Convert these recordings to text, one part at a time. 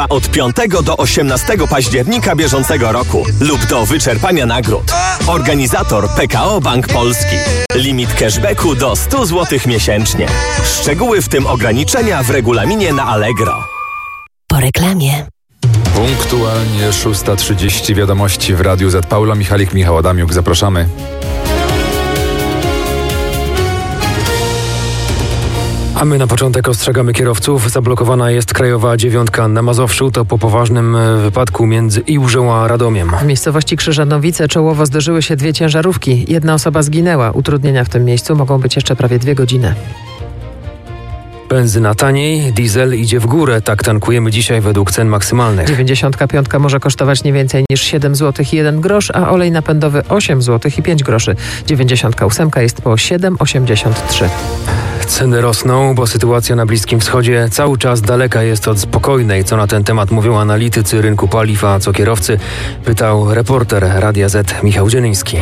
od 5 do 18 października bieżącego roku lub do wyczerpania nagród. Organizator PKO Bank Polski. Limit cashbacku do 100 zł miesięcznie. Szczegóły w tym ograniczenia w regulaminie na Allegro. Po reklamie. Punktualnie 6:30 wiadomości w Radiu Z. Paula Michalik, Michał Adamiuk. Zapraszamy. A my na początek ostrzegamy kierowców. Zablokowana jest krajowa 9 na Mazowszu. To po poważnym wypadku między Iłżą a Radomiem. W miejscowości Krzyżanowice czołowo zderzyły się 2 ciężarówki. 1 osoba zginęła. Utrudnienia w tym miejscu mogą być jeszcze prawie 2 godziny. Benzyna taniej, diesel idzie w górę. Tak tankujemy dzisiaj według cen maksymalnych. 95 może kosztować nie więcej niż 7 zł i 1 grosz, a olej napędowy 8 zł i 5 groszy. 98 jest po 7,83. Ceny rosną, bo sytuacja na Bliskim Wschodzie cały czas daleka jest od spokojnej. Co na ten temat mówią analitycy rynku paliw, a co kierowcy? Pytał reporter Radia Z Michał Dzieliński.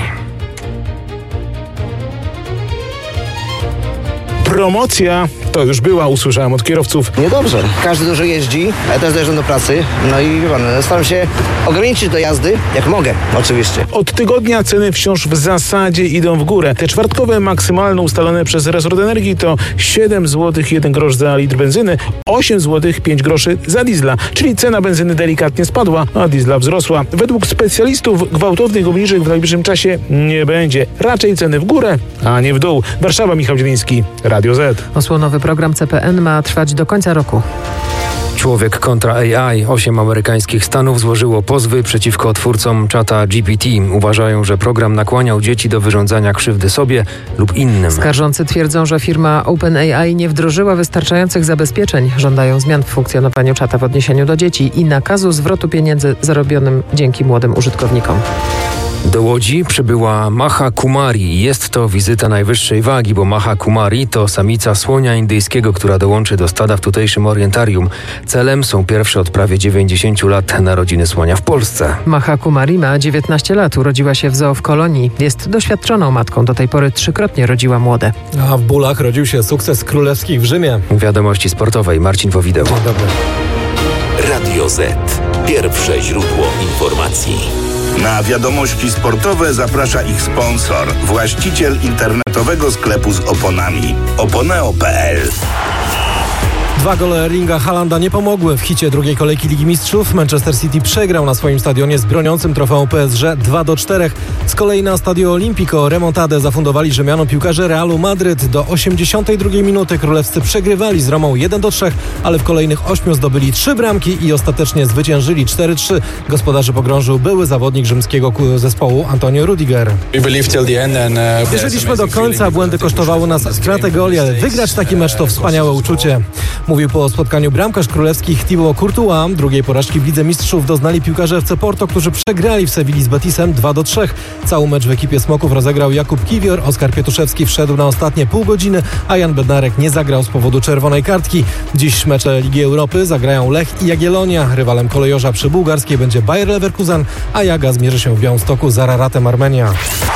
Promocja to już była, usłyszałem od kierowców. Niedobrze. Każdy dużo jeździ, ale też dojeżdżam do pracy. No i wie pan, staram się ograniczyć do jazdy, jak mogę, oczywiście. Od tygodnia ceny wciąż w zasadzie idą w górę. Te czwartkowe maksymalne ustalone przez resort energii to 7 zł 1 grosz za litr benzyny, 8 zł 5 groszy za diesla. Czyli cena benzyny delikatnie spadła, a diesla wzrosła. Według specjalistów gwałtownych obniżek w najbliższym czasie nie będzie. Raczej ceny w górę, a nie w dół. Warszawa, Michał Dzieliński, Radio Z. Osłonowy program CPN ma trwać do końca roku. Człowiek kontra AI. 8 amerykańskich stanów złożyło pozwy przeciwko twórcom czata GPT. Uważają, że program nakłaniał dzieci do wyrządzania krzywdy sobie lub innym. Skarżący twierdzą, że firma OpenAI nie wdrożyła wystarczających zabezpieczeń. Żądają zmian w funkcjonowaniu czata w odniesieniu do dzieci i nakazu zwrotu pieniędzy zarobionym dzięki młodym użytkownikom. Do Łodzi przybyła Maha Kumari. Jest to wizyta najwyższej wagi, bo Maha Kumari to samica słonia indyjskiego, która dołączy do stada w tutejszym orientarium. Celem są pierwsze od prawie 90 lat narodziny słonia w Polsce. Maha Kumari ma 19 lat. Urodziła się w zoo w Kolonii. Jest doświadczoną matką. Do tej pory 3-krotnie rodziła młode. A w bólach rodził się sukces królewskich w Rzymie. Wiadomości sportowej. Marcin Powideł. Dzień dobry. Radio Z. Pierwsze źródło informacji. Na wiadomości sportowe zaprasza ich sponsor, właściciel internetowego sklepu z oponami. Oponeo.pl. 2 gole Erlinga Haalanda nie pomogły w hicie drugiej kolejki Ligi Mistrzów. Manchester City przegrał na swoim stadionie z broniącym trofeum PSG 2-4. Z kolei na Stadio Olimpico remontadę zafundowali Rzymianom piłkarze Realu Madryt. Do 82 minuty królewscy przegrywali z Romą 1-3, ale w kolejnych 8 zdobyli 3 bramki i ostatecznie zwyciężyli 4-3. Gospodarzy pogrążył były zawodnik rzymskiego zespołu Antonio Rudiger. Wierzyliśmy do końca, błędy kosztowały nas stratę goli, ale wygrać taki mecz to wspaniałe uczucie. Mówił po spotkaniu bramkarz królewskich Thibaut Courtois. Drugiej porażki w Lidze Mistrzów doznali piłkarze FC Porto, którzy przegrali w Sewilli z Betisem 2-3. Cały mecz w ekipie Smoków rozegrał Jakub Kiwior. Oskar Pietuszewski wszedł na ostatnie pół godziny, a Jan Bednarek nie zagrał z powodu czerwonej kartki. Dziś mecze Ligi Europy zagrają Lech i Jagiellonia. Rywalem kolejorza przy bułgarskiej będzie Bayer Leverkusen, a Jaga zmierzy się w Białymstoku z Araratem Armenia.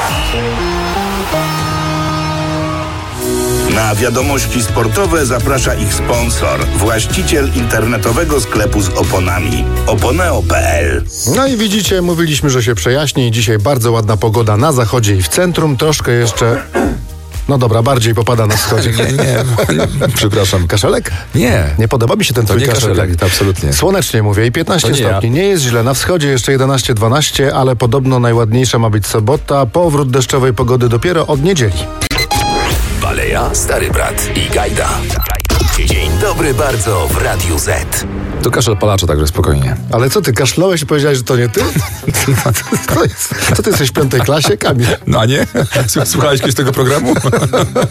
Na wiadomości sportowe zaprasza ich sponsor, właściciel internetowego sklepu z oponami. Oponeo.pl. No i widzicie, mówiliśmy, że się przejaśni. Dzisiaj bardzo ładna pogoda na zachodzie i w centrum. Troszkę jeszcze... No dobra, bardziej popada na wschodzie. Nie. Przepraszam. Kaszelek? Nie. Nie podoba mi się ten to twój nie kaszelek. To absolutnie. Słonecznie mówię i 15 stopni. Nie jest źle. Na wschodzie jeszcze 11-12, ale podobno najładniejsza ma być sobota. Powrót deszczowej pogody dopiero od niedzieli. Baleja, Stary Brat i Gajda. Dzień dobry bardzo w Radiu Z. To kaszel palacze, także spokojnie. Ale co ty, kaszlałeś i powiedziałeś, że to nie ty? Co ty jesteś w 5. klasie, Kamil? No a nie? Słuchałeś kiedyś tego programu?